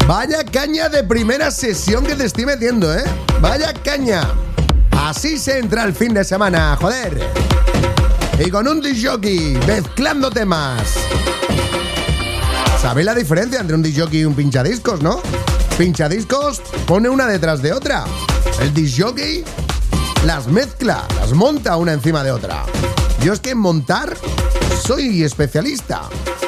Vaya caña de primera sesión que te estoy metiendo, ¿eh? Vaya caña. Así se entra el fin de semana, joder. Y con un disc jockey mezclando temas. ¿Sabéis la diferencia entre un disc jockey y un pinchadiscos, no? Pinchadiscos pone una detrás de otra. El disc jockey las mezcla, las monta una encima de otra. Yo es que en montar soy especialista.